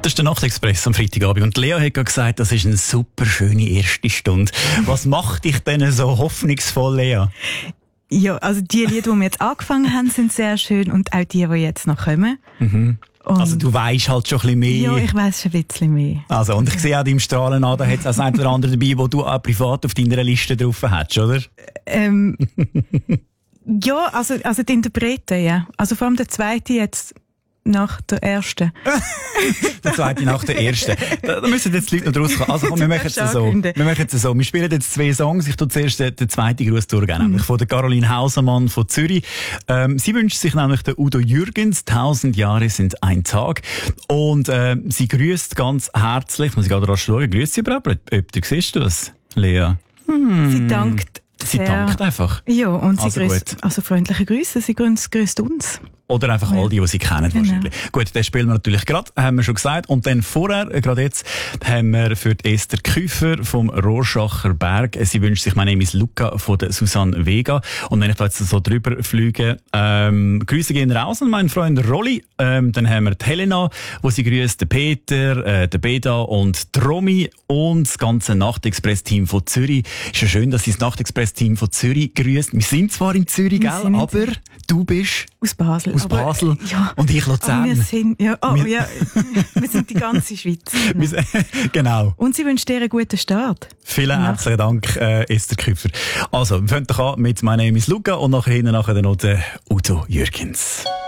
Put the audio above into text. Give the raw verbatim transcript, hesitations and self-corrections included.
Das ist der Nachtexpress am Freitagabend. Und Lea hat gerade gesagt, das ist eine super schöne erste Stunde. Was macht dich denn so hoffnungsvoll, Lea? Ja, also die Lieder, die wir jetzt angefangen haben, sind sehr schön und auch die, die jetzt noch kommen. Mhm. Also du weisst halt schon ein bisschen mehr. Ja, ich weiss schon ein bisschen mehr. Also, und ich sehe auch deinem Strahlen an, da hat es auch das eine oder andere dabei, wo du auch privat auf deiner Liste drauf hast, oder? Ähm, ja, also, also die Interpreten, ja. Also vor allem der zweite jetzt nach der ersten. Der zweite nach der ersten. Da, da müssen jetzt die Leute noch rauskommen. Also komm, wir machen es so. Wir machen es so. Wir spielen jetzt zwei Songs. Ich tue zuerst den, den zweiten Gruß durchgehen, nämlich von der Caroline Hausermann von Zürich. Ähm, sie wünscht sich nämlich den Udo Jürgens. Tausend Jahre sind ein Tag. Und äh, sie grüßt ganz herzlich. Muss ich gerade rasch schauen. Grüßt sie überhaupt? Ob, ob du siehst du das, Lea? Hm. Sie dankt. Sie dankt einfach. Ja, und sie also grüßt, also freundliche Grüße, sie grüßt, grüßt uns. Oder einfach ja. all die, die sie kennen, genau. wahrscheinlich. Gut, das spielen wir natürlich gerade, haben wir schon gesagt. Und dann vorher, gerade jetzt, haben wir für die Esther Küfer vom Rorschacher Berg. Sie wünscht sich, mein Name ist Luca von der Susanne Vega. Und wenn ich da jetzt so drüber fliege, ähm, Grüße gehen raus an meinen Freund Rolli. Ähm, dann haben wir die Helena, wo sie grüßt, den Peter, äh, den Beda und die Romy und das ganze Nachtexpress-Team von Zürich. Ist ja schön, dass sie das Nachtexpress-Team von Zürich grüßt. Wir sind zwar in Zürich, gell, aber du bist aus Basel. Aus aber, Basel ja, und ich Luzern. Wir sind, ja, oh, wir, ja, wir sind die ganze Schweiz. Genau. genau. Und sie wünscht dir einen guten Start. Vielen herzlichen Dank, äh, Esther Küfer. Also, wir fangen doch an mit «My name is Luca» und nachher hinten nachher noch der Udo Jürgens.